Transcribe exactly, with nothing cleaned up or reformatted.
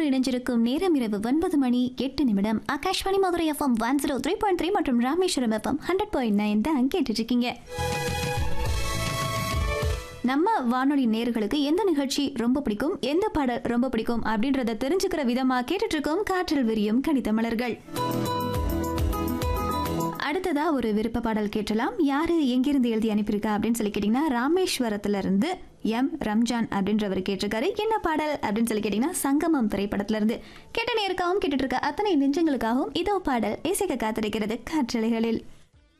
உங்களோடு இணைஞ்சிருக்கும் நேரம் இரவு ஒன்பது மணி எட்டு நிமிடம். Akashvani Madurai FM one zero three point three மற்றும் Rameswaram FM hundred point nine தான் கேட்டுட்டு இருக்கீங்க. நம்ம வானொலி நேயர்களுக்கு எந்த நிகழ்ச்சி ரொம்ப பிடிக்கும், எந்த பாடல் ரொம்ப பிடிக்கும் அப்படின்றத தெரிஞ்சுக்கிற விதமா கேட்டுட்டு இருக்கோம் காற்றில் விரியும் கடித மலர்கள். அடுத்ததா ஒரு விருப்ப பாடல் கேட்டலாம். யாரு எங்கிருந்து எழுதி அனுப்பியிருக்கா அப்படின்னு சொல்லி கேட்டீங்கன்னா, ராமேஸ்வரத்துல இருந்து எம் ரம்ஜான் அப்படின்றவர் கேட்டிருக்காரு. என்ன பாடல் அப்படின்னு சொல்லி கேட்டீங்கன்னா, சங்கமம் திரைப்படத்துல இருந்து. கேட்ட நேருக்காகவும் கேட்டுட்டு இருக்க அத்தனை நெஞ்சங்களுக்காகவும் இதோ பாடல் இசைக்க காத்திருக்கிறது காற்றலைகளில்.